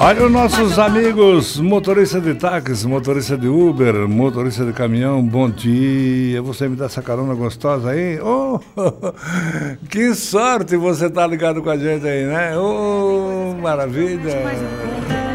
Olha os nossos amigos, motorista de táxi, motorista de Uber, motorista de caminhão, bom dia. Você me dá essa carona gostosa aí? Oh, que sorte você tá ligado com a gente aí, né? Oh, maravilha.